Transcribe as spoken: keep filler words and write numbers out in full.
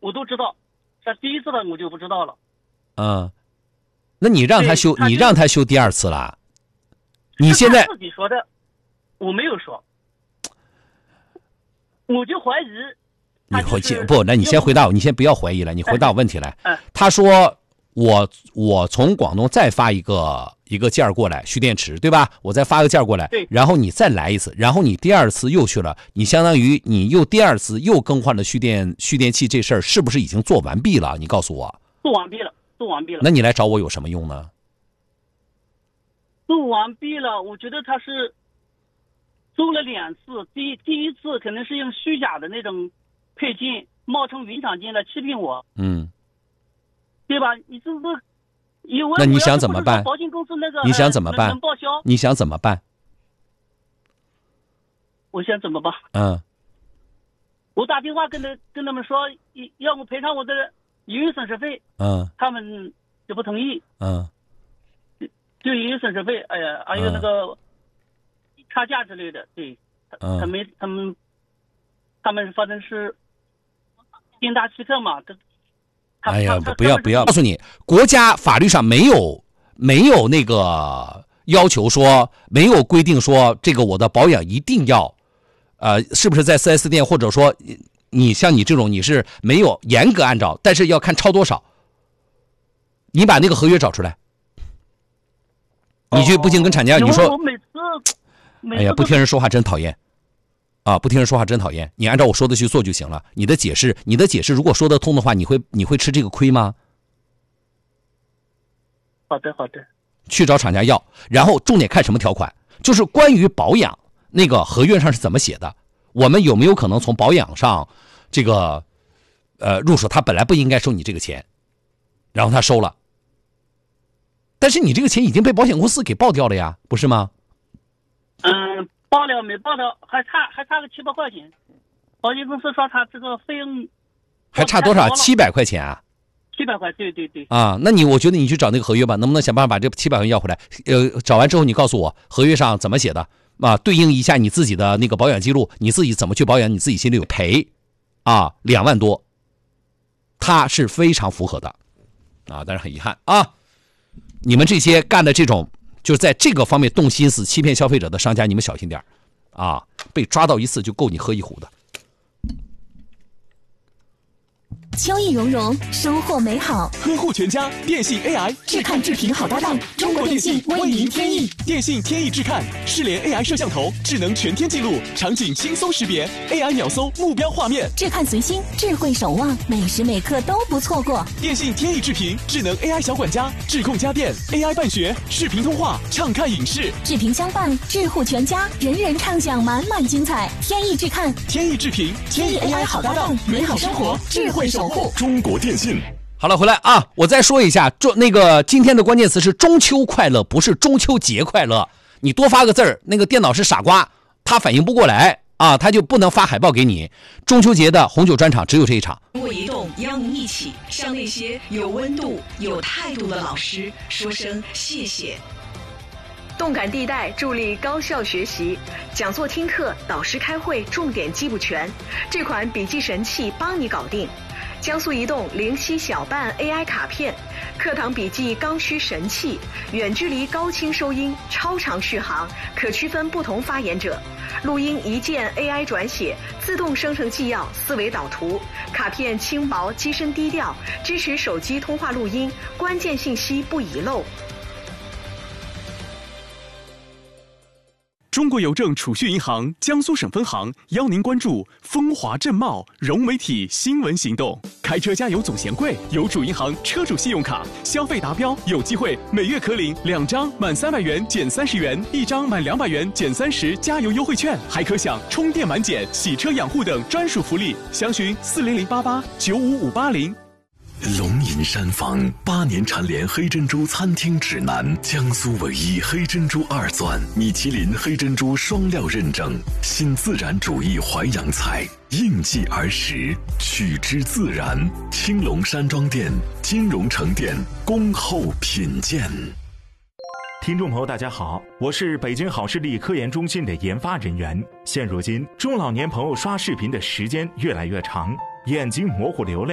我都知道，像第一次的我就不知道了。 嗯，那你让他修，他你让他修第二次了？你现在自己说的，我没有说，我就怀疑。 你回去不？那你先回答我，你先不要怀疑了，你回答我问题来。哎、他说我我从广东再发一个一个件儿过来，蓄电池对吧？我再发个件儿过来，然后你再来一次，然后你第二次又去了，你相当于你又第二次又更换了蓄电蓄电器，这事儿是不是已经做完毕了？你告诉我。 做完毕了，做完毕了。 那你来找我有什么用呢？ 做完毕了，我觉得他是做了两次，第一第一次可能是用虚假的那种配件，冒充原厂件来欺骗我， 嗯， 对吧？你这不以为那你想怎么办？ 保险公司那个你想怎么办？ 能报销？ 你想怎么办？ 我想怎么办？ 嗯， 我打电话跟他跟他们说，要我赔偿我的营运损失费， 嗯， 他们就不同意， 嗯， 就营运损失费，哎呀，还有那个差价之类的，对， 嗯， 他们他们他们反正是精打细算嘛，这。 哎呀，不要不要！告诉你，国家法律上没有没有那个要求说，没有规定说这个我的保养一定要，呃，是不是在 四 S 店，或者说你像你这种你是没有严格按照，但是要看超多少。你把那个合约找出来，你去不行跟厂家你说， 我每次，每次哎呀，不听人说话真讨厌。啊，不听人说话真讨厌！你按照我说的去做就行了。你的解释，你的解释如果说得通的话，你会你会吃这个亏吗？ 好的，好的。 去找厂家要，然后重点看什么条款，就是关于保养那个合约上是怎么写的，我们有没有可能从保养上这个呃入手？他本来不应该收你这个钱，然后他收了，但是你这个钱已经被保险公司给报掉了呀，不是吗？ 嗯。报了没报了，还差还差个七八块钱。保险公司说他这个费用还差多少？七百块钱啊？ 七百块，对对对。 啊，那你我觉得你去找那个合约吧，能不能想办法把这七百块钱要回来？呃，找完之后你告诉我合约上怎么写的啊，对应一下你自己的那个保养记录，你自己怎么去保养，你自己心里有赔啊，两万多，它是非常符合的啊，但是很遗憾啊，你们这些干的这种。就是在这个方面动心思欺骗消费者的商家，你们小心点啊！被抓到一次就够你喝一壶的。 秋意融融，收获美好。 呵护全家，电信 A I 智看智评好搭档，中国电信为您天意。 电信天意智看，视联 A I 摄像头，智能全天记录，场景轻松识别 ，A I 秒搜目标画面。 智看随心，智慧守望，每时每刻都不错过。 电信天意智评，智能 A I 小管家，智控家电 ，A I 办学，视频通话，畅看影视， 智评相伴，智护全家，人人畅享满满精彩。天意智看， 天意智评， 天意 A I 好搭档，美好生活，智慧守护。 中国电信。 好了，回来啊！我再说一下，中那个今天的关键词是中秋快乐，不是中秋节快乐。你多发个字儿，那个电脑是傻瓜，他反应不过来啊，他就不能发海报给你。中秋节的红酒专场只有这一场。 中国移动邀您一起向那些有温度、有态度的老师说声谢谢。 动感地带助力高效学习，讲座听课，导师开会，重点记不全，这款笔记神器帮你搞定。江苏移动灵犀小办 A I 卡片，课堂笔记刚需神器，远距离高清收音，超长续航，可区分不同发言者。录音一键 A I 转写，自动生成纪要，思维导图。卡片轻薄，机身低调，支持手机通话录音，关键信息不遗漏。 中国邮政储蓄银行江苏省分行邀您关注风华正茂融媒体新闻行动。开车加油总嫌贵，有主银行车主信用卡，消费达标有机会每月可领两张满三百元减三十元，一张满两百元减三十加油优惠券，还可享充电满减、洗车养护等专属福利。详询四零零八八九五五八零。 龙吟山房八年蝉联黑珍珠餐厅指南，江苏唯一黑珍珠二钻，米其林黑珍珠双料认证，新自然主义淮扬菜，应季而食，取之自然。青龙山庄店、金融城店恭候品鉴。 听众朋友大家好，我是北京好视力科研中心的研发人员。现如今中老年朋友刷视频的时间越来越长，眼睛模糊流泪